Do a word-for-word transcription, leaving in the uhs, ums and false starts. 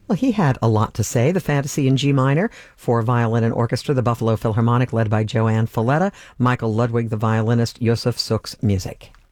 Well, he had a lot to say. The Fantasy in G minor for violin and orchestra, the Buffalo Philharmonic led by Joanne Falletta, Michael Ludwig, the violinist, Josef Suk's music.